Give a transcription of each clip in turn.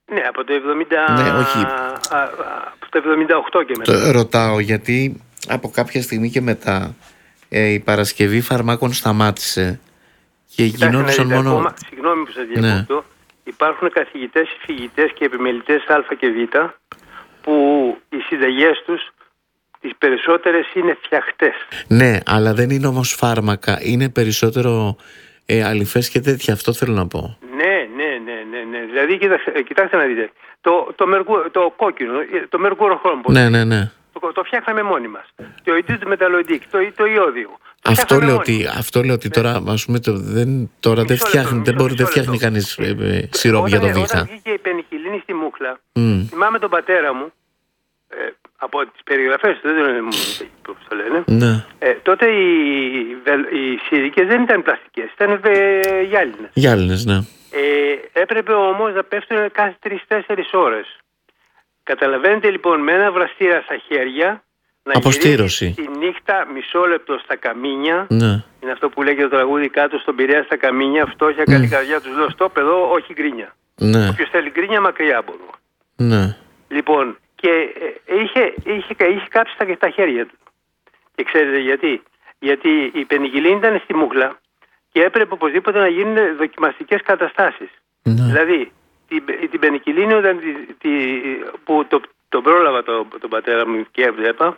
Ναι, από το 70... Ναι, όχι. Από το 78 και μετά. Το ρωτάω γιατί από κάποια στιγμή και μετά η παρασκευή φαρμάκων σταμάτησε και γινόντουσαν μόνο... Ακόμα, συγγνώμη που σας διακόπτω, ναι. Υπάρχουν καθηγητές, φοιτητές και επιμελητές Α και Β που οι συνταγές τους τις περισσότερες είναι φτιαχτές. Ναι, αλλά δεν είναι όμως φάρμακα, είναι περισσότερο αλυφές και τέτοια, αυτό θέλω να πω. Ναι. Δηλαδή κοιτάξτε να δείτε, το κόκκινο, το μεργουροχρώμ, ναι. Το φτιάχναμε μόνοι μας. Το ιντίτ μεταλλοϊντίκ, το ιόδιο. Αυτό λέω ότι τώρα, ας πούμε, τώρα δεν φτιάχνει κανείς σιρόπι για το βήχα. Όταν βγήκε η πενικυλίνη στη μούχλα, θυμάμαι τον πατέρα μου, από τις περιγραφές του, δεν μου πώς το λένε, ναι. Τότε οι σύρικες δεν ήταν πλαστικές, ήταν γυάλινες. Γυάλινες, ναι. Έπρεπε όμως να πέφτουν κάθε 3-4 ώρες. Καταλαβαίνετε λοιπόν, με ένα βραστήρα στα χέρια να αποστήρωση. Τη νύχτα μισό λεπτό στα καμίνια. Ναι. Είναι αυτό που λέγεται το τραγούδι κάτω στον Πειραιά στα καμίνια. Φτώχεια, καλή καρδιά τους λέω στόπ εδώ, όχι γκρίνια. Ναι. Όποιος θέλει γκρίνια μακριά από εδώ. Ναι. Λοιπόν, και είχε κάψει τα χέρια του. Και ξέρετε γιατί? Γιατί η πενικυλίνη ήταν στη μούχλα και έπρεπε οπωσδήποτε να γίνουν δοκιμαστικές καταστάσεις. Ναι. Δηλαδή, την πενικυλίνη όταν που τον πρόλαβα τον πατέρα μου και έβλεπα,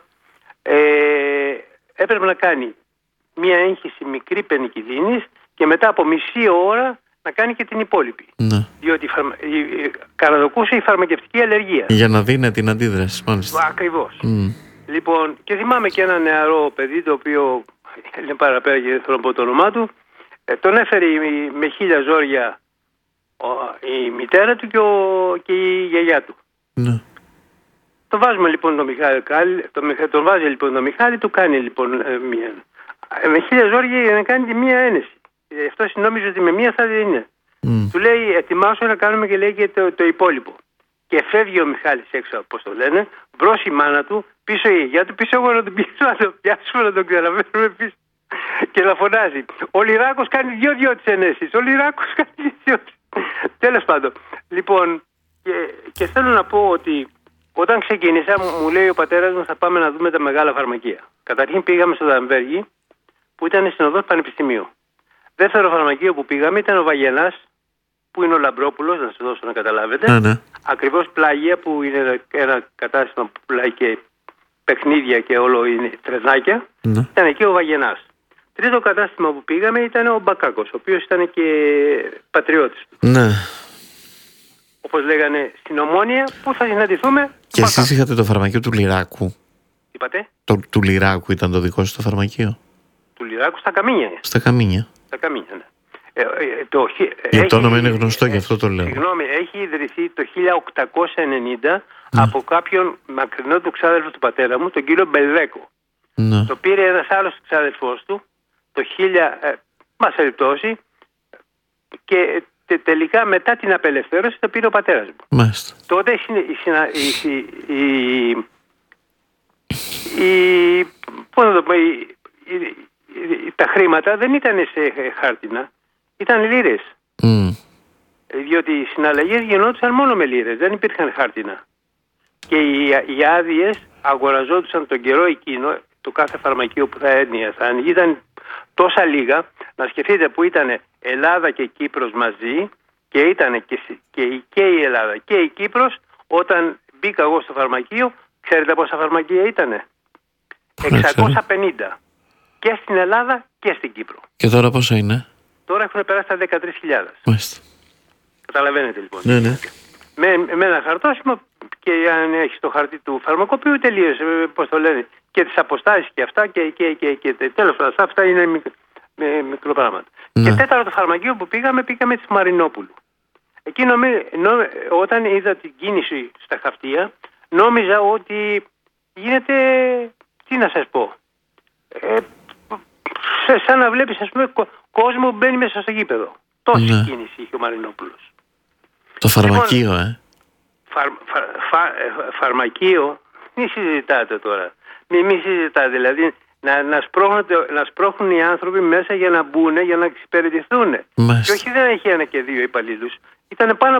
έπρεπε να κάνει μία έγχυση μικρή πενικυλίνης και μετά από μισή ώρα να κάνει και την υπόλοιπη. Ναι. Διότι καραδοκούσε η φαρμακευτική αλλεργία. Για να δίνει την αντίδραση, μάλιστα. Ακριβώς. Λοιπόν, και θυμάμαι και ένα νεαρό παιδί, το οποίο είναι παραπέρα και δεν θέλω να πω το όνομά του, τον έφερε με 1000 ζόρια η μητέρα του και η γιαγιά του. Ναι. Τον βάζουμε λοιπόν τον βάζει λοιπόν το Μιχάλη, του κάνει λοιπόν μία. Με 1000 ζόρια για να κάνει τη μία ένεση. Αυτό νόμιζε ότι με μία θα δεν είναι. Του λέει ετοιμάσου να κάνουμε και λέει και το υπόλοιπο. Και φεύγει ο Μιχάλης έξω, όπως το λένε, μπρος η μάνα του, πίσω η γιαγιά του, πίσω εγώ να τον πιάσω, να τον πιάσουμε, να τον ξαναφέρουμε πίσω. Και να φωνάζει. Ο Λυράκος κάνει 2-2 τις ενέσεις. Ο Λυράκος κάνει 2. Τέλος πάντων. Λοιπόν, και θέλω να πω ότι όταν ξεκίνησα, μου λέει ο πατέρας μου θα πάμε να δούμε τα μεγάλα φαρμακεία. Καταρχήν πήγαμε στο Δαμβέργη, που ήταν στην οδός Πανεπιστημίου. Δεύτερο φαρμακείο που πήγαμε ήταν ο Βαγενάς, που είναι ο Λαμπρόπουλος, να σας δώσω να καταλάβετε. Ναι. Ακριβώς πλάγια, που είναι ένα κατάστημα που πουλάει και παιχνίδια και όλο είναι τρενάκια. Ναι. Ήταν εκεί ο Βαγενάς. Τρίτο κατάστημα που πήγαμε ήταν ο Μπακάκος, ο οποίος ήταν και πατριώτης του. Ναι. Όπως λέγανε στην Ομόνια, που θα συναντηθούμε. Και εσείς είχατε το φαρμακείο του Λυράκου? Είπατε? Του Λυράκου ήταν το δικό σας το φαρμακείο? Του Λυράκου στα Καμίνια. Στα Καμίνια. Στα Καμίνια, ναι. Το όνομα είναι γνωστό, γι' αυτό το λέω. Συγγνώμη, έχει ιδρυθεί το 1890 από κάποιον μακρινό του ξάδερφου του πατέρα μου, τον κύριο Μπελδέκο. Ναι. Το πήρε ένας άλλος ξάδερφός του το 1000, μας περιπτώσει, και τελικά μετά την απελευθέρωση το πήρε ο πατέρας μου. Μάλιστα. Τότε τα χρήματα δεν ήταν σε χάρτινα, ήταν λίρες. Διότι οι συναλλαγές γινόντουσαν μόνο με λίρες, δεν υπήρχαν χάρτινα. Και οι άδειες αγοραζόντουσαν τον καιρό εκείνο, το κάθε φαρμακείο που θα ανοίγει ήταν τόσα λίγα, να σκεφτείτε, που ήταν Ελλάδα και Κύπρος μαζί, και ήταν και η Ελλάδα και η Κύπρος. Όταν μπήκα εγώ στο φαρμακείο, ξέρετε πόσα φαρμακεία ήτανε? 650. Και στην Ελλάδα και στην Κύπρο. Και τώρα πόσα είναι? Τώρα έχουν περάσει τα 13.000. Μάλιστα. Καταλαβαίνετε λοιπόν. Ναι. Με ένα χαρτόσημο, και αν έχει το χαρτί του φαρμακοποιού, τελείωσε, πώς το λένε, και τις αποστάσεις και αυτά, και τέλος πάντων, αυτά είναι μικρό πράγματα. Ναι. Και τέταρτο φαρμακείο που πήγαμε στη Μαρινόπουλου. Εκεί όταν είδα την κίνηση στα χαυτία, νόμιζα ότι γίνεται, τι να σας πω, σαν να βλέπεις, ας πούμε, κόσμο που μπαίνει μέσα στο γήπεδο. Τόση κίνηση είχε ο Μαρινόπουλος. Το φαρμακείο, φαρμακείο, μη συζητάτε τώρα. Μη συζητάτε, δηλαδή να σπρώχνουν οι άνθρωποι μέσα για να μπουν, για να εξυπηρετηθούν. Και όχι, δεν έχει 1 και 2 υπαλλήλους. Ήταν πάνω